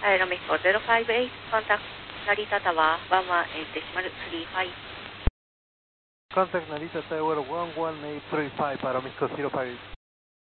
Aeromexico 058, contact Narita Tower 11.35. Contact Narita Tower 11835, Aeromexico 058.